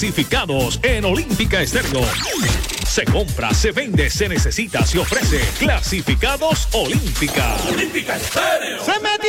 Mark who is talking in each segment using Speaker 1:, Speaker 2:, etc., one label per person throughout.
Speaker 1: Clasificados en Olímpica Estéreo. Se compra, se vende, se necesita, se ofrece. Clasificados Olímpica. Olímpica Estéreo.
Speaker 2: ¡Se metió!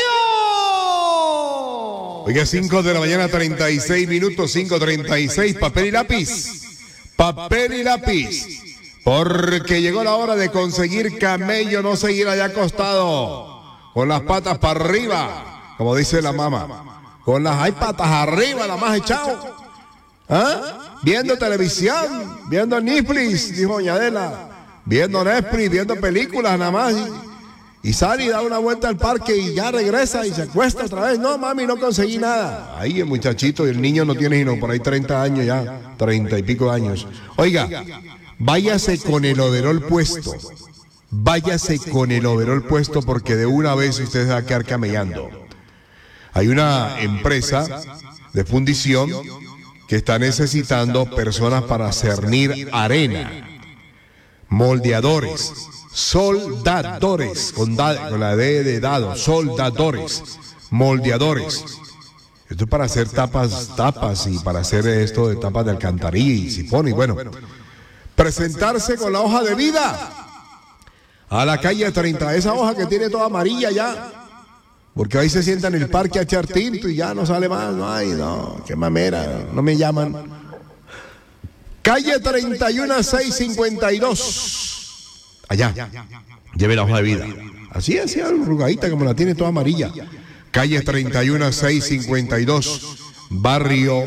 Speaker 3: Oiga, 5 de la mañana, 36 minutos, 5:36, papel y lápiz. Papel y lápiz. Porque llegó la hora de conseguir camello, no seguir allá acostado, con las patas para arriba, como dice la mamá. Con las hay patas arriba, la más echado. ¿Ah? Viendo televisión, viendo Netflix, dijo doña Adela. Viendo Netflix, viendo películas nada más. Y sale y da una vuelta al parque y ya regresa y se acuesta otra vez. No, mami, no conseguí nada. Ahí el muchachito y el niño no tiene sino por ahí 30 años ya, 30 y pico años. Oiga, váyase con el overol puesto. Váyase con el overol puesto porque de una vez usted se va a quedar camellando. Hay una empresa de fundición que está necesitando personas para cernir arena, moldeadores, soldadores, con la D de dado, soldadores, moldeadores. Esto es para hacer tapas y para hacer esto de tapas de alcantarilla y sifón y bueno. Presentarse con la hoja de vida a la calle 30, esa hoja que tiene toda amarilla ya, porque ahí se sienta en el parque a echar tinto y ya no sale más, no, qué mamera, no me llaman. Calle 31, 652. Allá, lleve la hoja de vida. Así, arrugadita como la tiene toda amarilla. Calle 31, 652, Barrio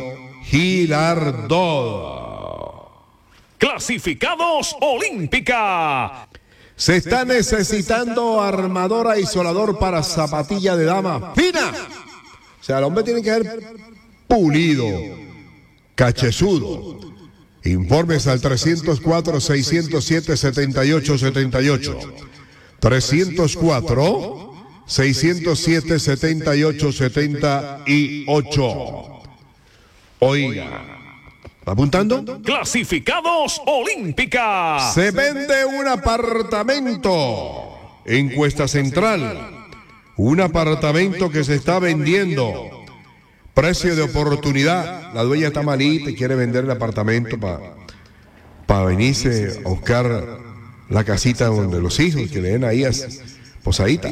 Speaker 3: Girardot.
Speaker 1: Clasificados Olímpica.
Speaker 3: Se está necesitando armadora isolador para zapatilla de dama fina. O sea, el hombre tiene que ser pulido, cachezudo. Informes al 304-607-7878. 304-607-7878. Oiga. ¿Está apuntando?
Speaker 1: Clasificados Olímpica.
Speaker 3: Se vende un apartamento. Encuesta central. Un apartamento que se está vendiendo. Precio de oportunidad. La dueña está malita y quiere vender el apartamento para venirse a buscar la casita donde los hijos que le den ahí posadita.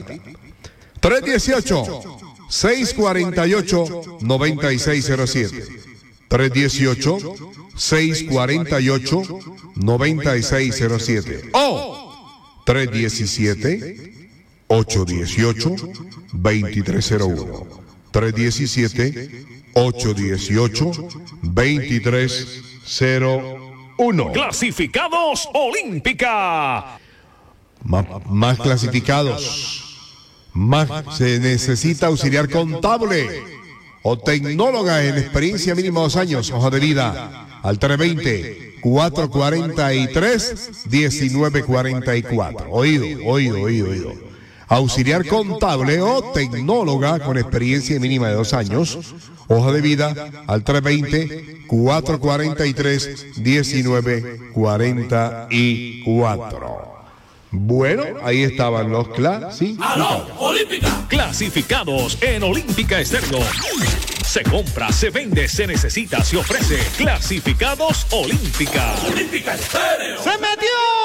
Speaker 3: 318-648-9607. 318-648-9607 o 317-818-2301. 317-818-2301.
Speaker 1: Clasificados Olímpica.
Speaker 3: Más clasificados. Más se necesita auxiliar contable o tecnóloga en experiencia mínima 2 años, hoja de vida, al 320-443-1944. Oído. Auxiliar contable o tecnóloga con experiencia mínima de 2 años, hoja de vida, al 320-443-1944. Bueno, ahí estaban los clasificados.
Speaker 1: Olímpica. Clasificados en Olímpica Estéreo. Se compra, se vende, se necesita, se ofrece. Clasificados Olímpica. Olímpica Estéreo.
Speaker 2: ¡Se metió!